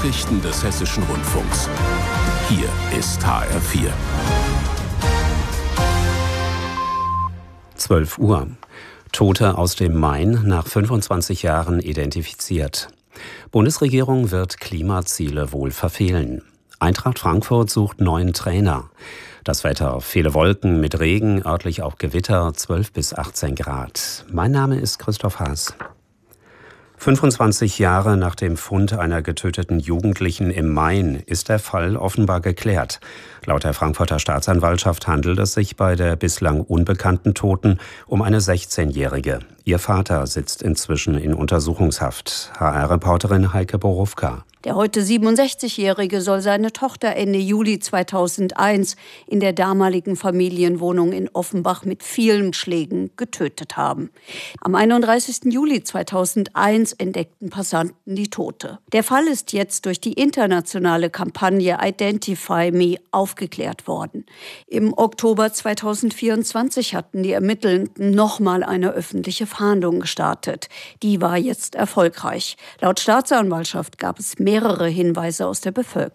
Nachrichten des Hessischen Rundfunks. Hier ist HR4. 12 Uhr. Tote aus dem Main nach 25 Jahren identifiziert. Bundesregierung wird Klimaziele wohl verfehlen. Eintracht Frankfurt sucht neuen Trainer. Das Wetter: viele Wolken mit Regen, örtlich auch Gewitter, 12 bis 18 Grad. Mein Name ist Christoph Haas. 25 Jahre nach dem Fund einer getöteten Jugendlichen im Main ist der Fall offenbar geklärt. Laut der Frankfurter Staatsanwaltschaft handelt es sich bei der bislang unbekannten Toten um eine 16-Jährige. Ihr Vater sitzt inzwischen in Untersuchungshaft. HR-Reporterin Heike Borufka. Der heute 67-Jährige soll seine Tochter Ende Juli 2001 in der damaligen Familienwohnung in Offenbach mit vielen Schlägen getötet haben. Am 31. Juli 2001 entdeckten Passanten die Tote. Der Fall ist jetzt durch die internationale Kampagne Identify Me aufgeklärt worden. Im Oktober 2024 hatten die Ermittelnden nochmal eine öffentliche Fahndung gestartet. Die war jetzt erfolgreich. Laut Staatsanwaltschaft gab es mehrere Hinweise aus der Bevölkerung.